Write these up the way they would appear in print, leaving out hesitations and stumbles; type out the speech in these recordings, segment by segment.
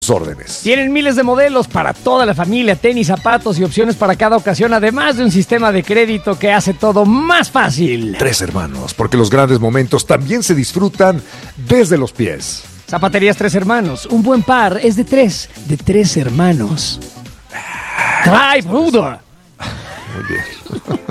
órdenes. Tienen miles de modelos para toda la familia, tenis, zapatos y opciones para cada ocasión, además de un sistema de crédito que hace todo más fácil. Tres Hermanos, porque los grandes momentos también se disfrutan desde los pies. Zapaterías Tres Hermanos, un buen par es de tres hermanos. ¡Ay, brudo! Muy bien.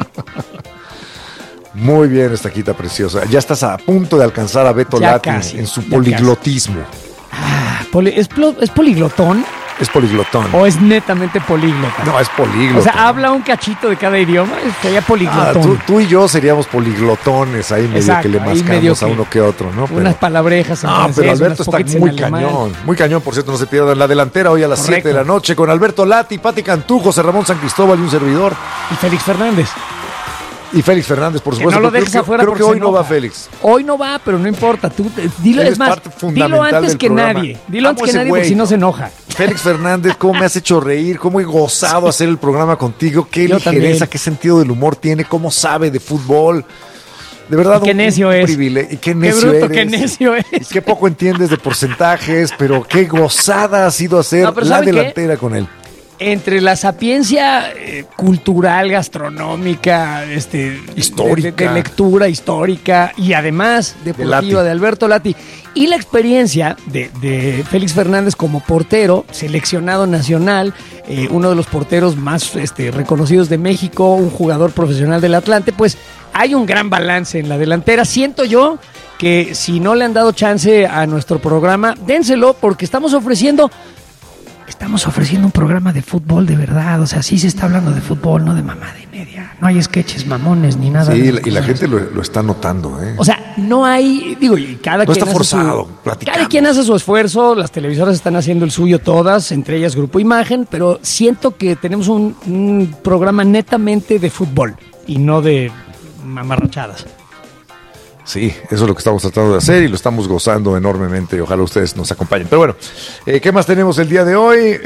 Muy bien, estaquita preciosa. Ya estás a punto de alcanzar a Beto Ya Lati casi, en su ya poliglotismo. ¿Es poliglotón Es poliglotón. o es netamente políglota? No, es políglota. O sea, habla un cachito de cada idioma, sería poliglotón. Tú y yo seríamos poliglotones ahí medio. Exacto, que le ahí mascamos medio a que uno que otro, ¿no? Unas palabrejas en francés, pero Alberto unas está pockets en muy alemán. cañón. Muy cañón, por cierto, no se pierdan la delantera hoy a las 7 de la noche con Alberto Lati, Pati Cantú, José Ramón San Cristóbal y un servidor. Y Félix Fernández. Y Félix Fernández, por Que supuesto. no lo dejes afuera creo que porque hoy se no va enoja. Félix. Hoy no va, pero no importa. Tú, dilo, Él es es más, parte dilo fundamental antes del que programa. nadie. Dilo antes Amo que ese nadie porque güey. si no se enoja. Félix Fernández, cómo me has hecho reír, cómo he gozado hacer el programa contigo, qué Yo ligereza, también. qué sentido del humor tiene, cómo sabe de fútbol. De verdad, Y qué necio es. privilegio. Y qué Qué necio bruto, eres. qué necio es. Y qué poco entiendes de porcentajes, pero qué gozada ha sido hacer No, pero la ¿sabe qué? delantera con él. Entre la sapiencia cultural, gastronómica, Histórica. de lectura histórica y además deportiva Lati. de Alberto Lati y la experiencia de Félix Fernández como portero, seleccionado nacional, uno de los porteros más reconocidos de México, un jugador profesional del Atlante, pues hay un gran balance en la delantera. Siento yo que si no le han dado chance a nuestro programa, dénselo porque estamos ofreciendo un programa de fútbol de verdad. O sea, sí se está hablando de fútbol, no de mamada y media. No hay sketches mamones ni nada. Sí, de esas y la cosas. gente lo está notando, ¿eh? O sea, no hay, y cada No quien está hace forzado, platicamos. cada quien hace su esfuerzo, las televisoras están haciendo el suyo todas, entre ellas Grupo Imagen, pero siento que tenemos un programa netamente de fútbol y no de mamarrachadas. Sí, eso es lo que estamos tratando de hacer y lo estamos gozando enormemente y ojalá ustedes nos acompañen. Pero bueno, ¿qué más tenemos el día de hoy?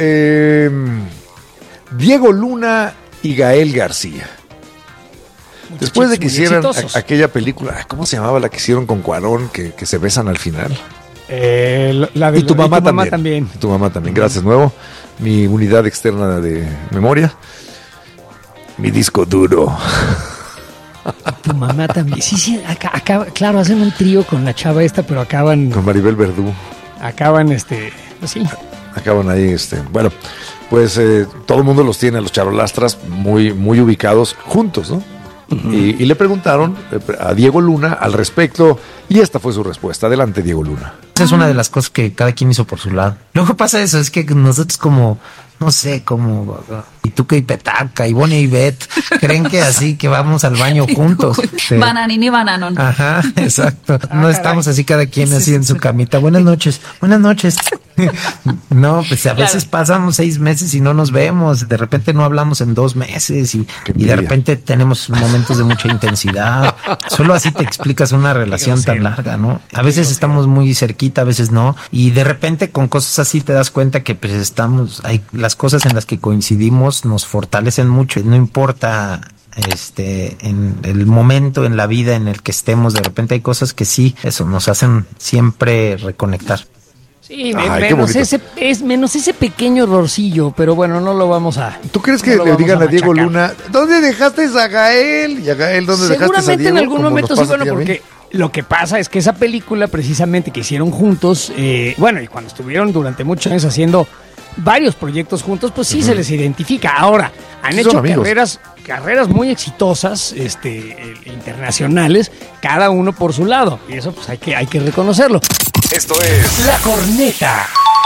Diego Luna y Gael García. Después de que Muy hicieran exitosos. aquella película, ¿cómo se llamaba la que hicieron con Cuarón, que se besan al final? La de Y tu mamá también. también. Y tu mamá también. Gracias, nuevo. Mi unidad externa de memoria. Mi disco duro. Tu mamá también. Sí, claro, hacen un trío con la chava esta, pero acaban, Con Maribel Verdú. pues sí. Acaban ahí, bueno, pues todo el mundo los tiene a los charolastras muy, muy ubicados juntos, ¿no? Uh-huh. Y le preguntaron a Diego Luna al respecto y esta fue su respuesta. Adelante, Diego Luna. Esa es una de las cosas que cada quien hizo por su lado. Luego pasa eso, es que nosotros como, no sé, como Ituca y Petaca y Bonnie y Beth creen que así que vamos al baño juntos. Sí. Bananín y bananón. Ajá, exacto. No estamos así cada quien así en su camita. Buenas noches, buenas noches. No, pues a veces pasamos 6 meses y no nos vemos. De repente no hablamos en 2 meses y de repente tenemos momentos de mucha intensidad. Solo así te explicas una relación tan larga, ¿no? A veces estamos muy cerquita, a veces no. Y de repente con cosas así te das cuenta que pues hay las cosas en las que coincidimos nos fortalecen mucho. No importa en el momento en la vida en el que estemos, de repente hay cosas que sí, eso nos hacen siempre reconectar. Sí, menos ese pequeño errorcillo, pero bueno, no lo vamos a... ¿Tú crees que le digan a Diego Luna, ¿dónde dejaste a Gael? ¿Y a Gael dónde dejaste a Diego? Seguramente en algún momento sí, bueno, porque porque lo que pasa es que esa película precisamente que hicieron juntos, y cuando estuvieron durante muchos años haciendo varios proyectos juntos, pues sí se les identifica. Ahora, han hecho carreras muy exitosas, internacionales, cada uno por su lado, y eso pues hay que reconocerlo. Esto es La Corneta.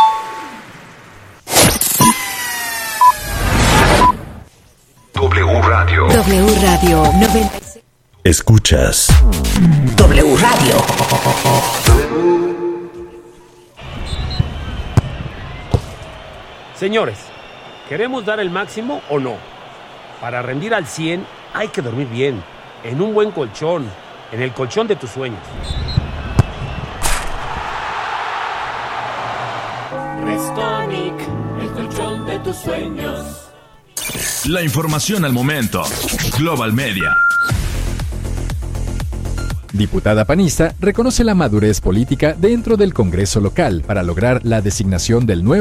W Radio. W Radio 96. Escuchas W Radio. Señores, ¿queremos dar el máximo o no? Para rendir al 100 hay que dormir bien, en un buen colchón, en el colchón de tus sueños. Restonic, el colchón de tus sueños. la información al momento. Global Media. Diputada panista reconoce la madurez política dentro del Congreso local para lograr la designación del nuevo